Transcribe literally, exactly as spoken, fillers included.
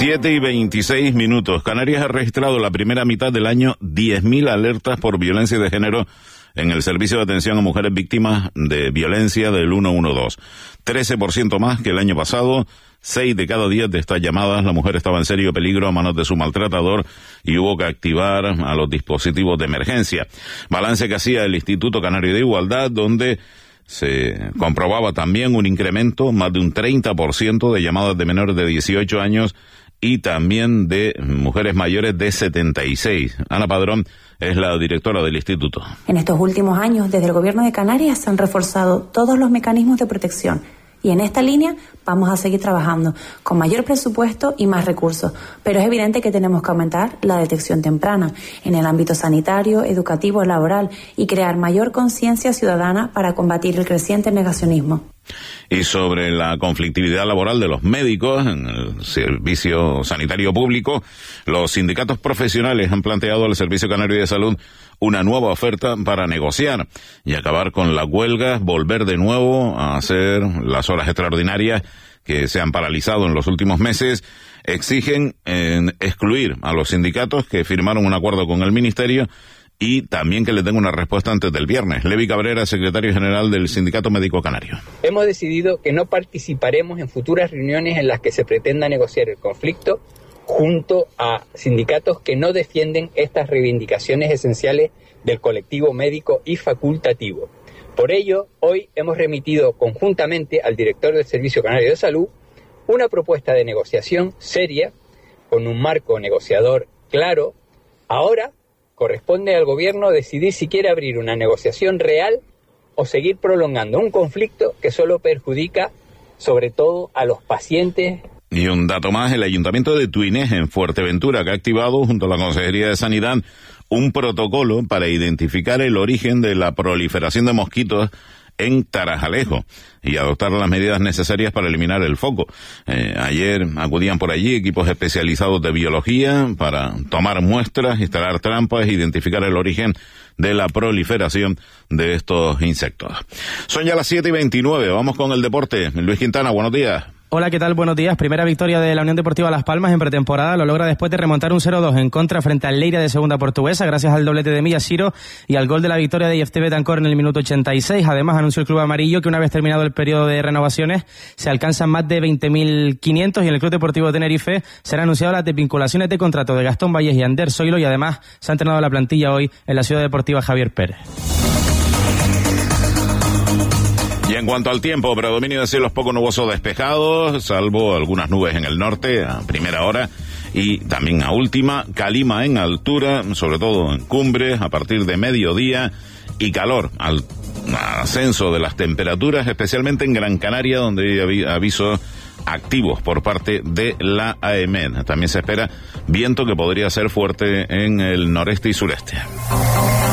siete y veintiséis minutos. Canarias ha registrado la primera mitad del año diez mil alertas por violencia de género en el servicio de atención a mujeres víctimas de violencia del ciento doce. trece por ciento más que el año pasado. Seis de cada diez de estas llamadas, la mujer estaba en serio peligro a manos de su maltratador y hubo que activar a los dispositivos de emergencia. Balance que hacía el Instituto Canario de Igualdad, donde se comprobaba también un incremento, más de un treinta por ciento de llamadas de menores de dieciocho años y también de mujeres mayores de setenta y seis. Ana Padrón es la directora del instituto. En estos últimos años, desde el Gobierno de Canarias se han reforzado todos los mecanismos de protección. Y en esta línea vamos a seguir trabajando con mayor presupuesto y más recursos. Pero es evidente que tenemos que aumentar la detección temprana en el ámbito sanitario, educativo, laboral y crear mayor conciencia ciudadana para combatir el creciente negacionismo. Y sobre la conflictividad laboral de los médicos en el servicio sanitario público, los sindicatos profesionales han planteado al Servicio Canario de Salud una nueva oferta para negociar y acabar con la huelga, volver de nuevo a hacer las horas extraordinarias que se han paralizado en los últimos meses. Exigen eh, excluir a los sindicatos que firmaron un acuerdo con el Ministerio y también que le den una respuesta antes del viernes. Levi Cabrera, secretario general del Sindicato Médico Canario. Hemos decidido que no participaremos en futuras reuniones en las que se pretenda negociar el conflicto junto a sindicatos que no defienden estas reivindicaciones esenciales del colectivo médico y facultativo. Por ello, hoy hemos remitido conjuntamente al director del Servicio Canario de Salud una propuesta de negociación seria, con un marco negociador claro. Ahora corresponde al gobierno decidir si quiere abrir una negociación real o seguir prolongando un conflicto que solo perjudica sobre todo a los pacientes. Y un dato más, el Ayuntamiento de Tuinés, en Fuerteventura, que ha activado junto a la Consejería de Sanidad un protocolo para identificar el origen de la proliferación de mosquitos en Tarajalejo y adoptar las medidas necesarias para eliminar el foco. Eh, ayer acudían por allí equipos especializados de biología para tomar muestras, instalar trampas, identificar el origen de la proliferación de estos insectos. Son ya las siete y veintinueve, vamos con el deporte. Luis Quintana, buenos días. Hola, ¿qué tal? Buenos días. Primera victoria de la Unión Deportiva Las Palmas en pretemporada. Lo logra después de remontar un cero dos en contra frente al Leira de segunda portuguesa, gracias al doblete de Miyashiro y al gol de la victoria de I F T Betancor en el minuto ochenta y seis. Además, anunció el Club Amarillo que una vez terminado el periodo de renovaciones se alcanzan más de veinte mil quinientos y en el Club Deportivo Tenerife serán anunciadas las desvinculaciones de contrato de Gastón Valles y Ander Zoilo y además se ha entrenado la plantilla hoy en la Ciudad Deportiva Javier Pérez. Y en cuanto al tiempo, predominio de cielos poco nubosos despejados, salvo algunas nubes en el norte a primera hora y también a última, calima en altura, sobre todo en cumbres a partir de mediodía y calor al ascenso de las temperaturas, especialmente en Gran Canaria, donde hay avisos activos por parte de la AEMET. También se espera viento que podría ser fuerte en el noreste y sureste.